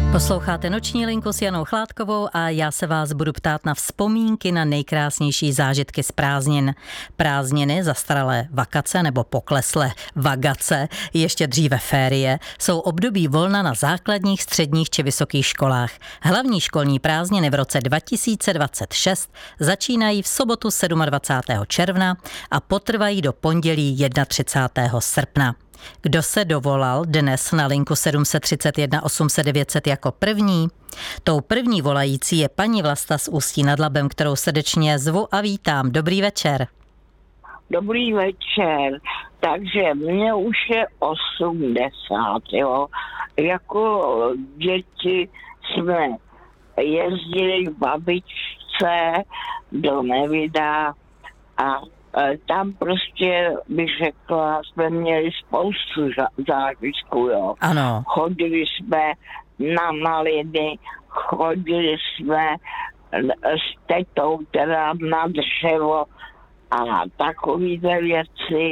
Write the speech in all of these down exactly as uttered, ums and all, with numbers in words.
Posloucháte Noční linku s Janou Chládkovou a já se vás budu ptát na vzpomínky na nejkrásnější zážitky z prázdnin. Prázdniny, zastaralé vakace nebo pokleslé vagace, ještě dříve férie, jsou období volna na základních, středních či vysokých školách. Hlavní školní prázdniny v roce dva tisíce dvacet šest začínají v sobotu dvacátého sedmého června a potrvají do pondělí třicátého prvního srpna. Kdo se dovolal dnes na linku sedm set třicet jedna osm set devět set jako první? Tou první volající je paní Vlasta z Ústí nad Labem, kterou srdečně zvu a vítám. Dobrý večer. Dobrý večer. Takže mně už je osmdesát, jo. Jako děti jsme jezdili k babičce do Nevida a tam prostě, bych řekla, jsme měli spoustu zážitků, jo. Ano. Chodili jsme na maliny, chodili jsme s tetou teda na dřevo a takovýhle věci.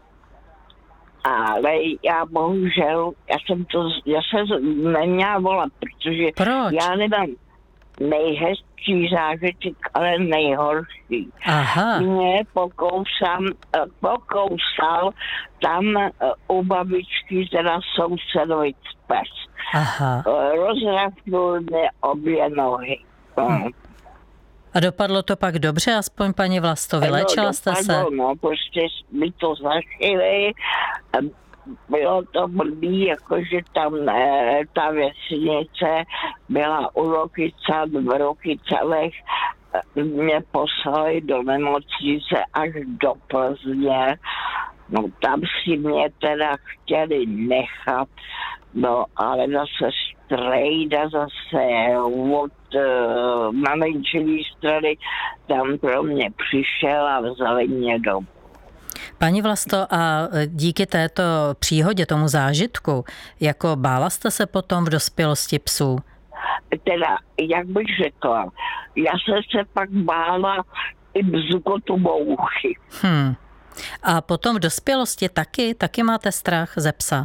Ale já bohužel, já jsem to, já jsem neměla volat, protože Proč? já nemám nejhezčí zážitek, ale nejhorší. Aha. Mě pokousám, pokousal tam u babičky teda sousedový pes. Aha. Rozrafnul mě obě nohy. Hm. A dopadlo to pak dobře, aspoň paní Vlasto, vylečila jste se? No, prostě mi to zašili. Bylo to blbý, jakože tam e, ta vesnice byla u Rokyca, v Rokycalech, mě poslali do nemocnice až do Plzně. No tam si mě teda chtěli nechat, no ale zase strejda zase od uh, maminčilý strany tam pro mě přišel a vzali mě domů. Paní Vlasto, a díky této příhodě, tomu zážitku, jako bála jste se potom v dospělosti psů? Teda, jak bych řekla, já jsem se pak bála i bzukotu mouchy. Hmm. A potom v dospělosti taky, taky máte strach ze psa?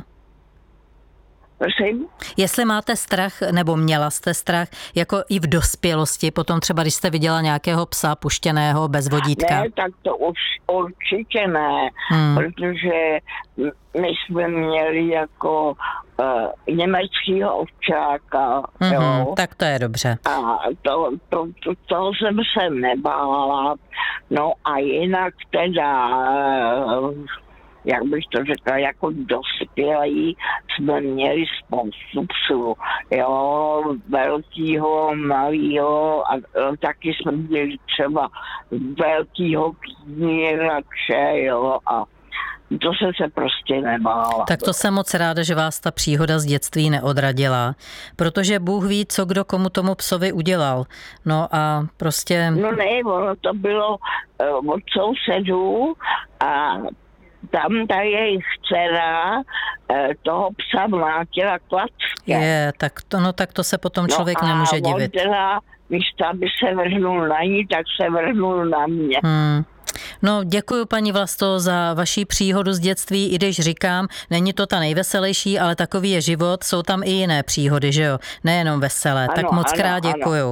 Prosím? Jestli máte strach, nebo měla jste strach, jako i v dospělosti, potom třeba, když jste viděla nějakého psa puštěného bez vodítka? Ne, tak to už určitě ne, hmm. protože my jsme měli jako uh, německýho ovčáka, mm-hmm, jo. Tak to je dobře. A to, to, to, toho jsem se nebála, no a jinak teda... Uh, jak bych to řekla, jako dospělí jsme měli spoustu psů, jo, velkýho, malýho a, a taky jsme měli třeba velkýho knírače, jo, a to jsem se prostě nebála. Tak to jsem moc ráda, že vás ta příhoda z dětství neodradila, protože Bůh ví, co kdo komu tomu psovi udělal. No a prostě... No ne, ono to bylo uh, od sousedů a tam ta jejich dcera toho psa mlátila klackem. Je, tak to, no tak to se potom člověk no nemůže divit. No a teda, když aby se vrhnul na ní, tak se vrhnul na mě. Hmm. No, děkuji paní Vlasto za vaši příhodu z dětství, i když říkám, není to ta nejveselější, ale takový je život, jsou tam i jiné příhody, že jo? Nejenom veselé. Ano, tak moc krát děkuju.